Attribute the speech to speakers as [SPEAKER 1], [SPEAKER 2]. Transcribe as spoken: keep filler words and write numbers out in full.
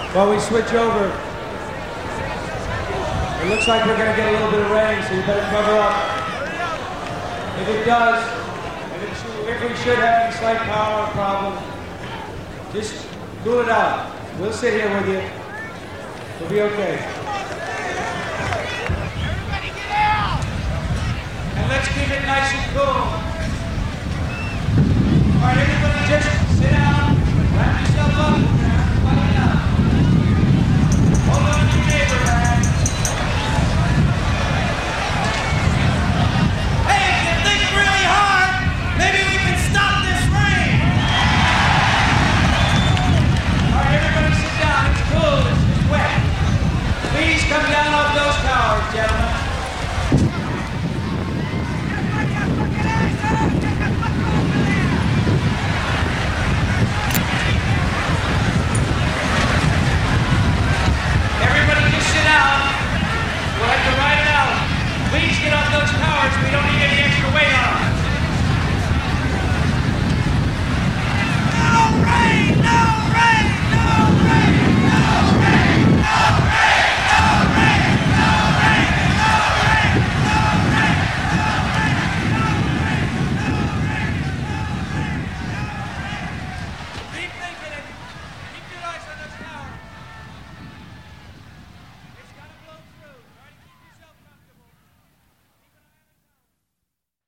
[SPEAKER 1] While we switch over, it looks like we're going to get a little bit of rain, so you better cover up. If it does, if, it, if we should have any slight power problem, just cool it out. We'll sit here with you. We'll be okay.
[SPEAKER 2] Everybody get out!
[SPEAKER 1] And let's keep it nice and cool. All right, everybody just sit down, wrap yourself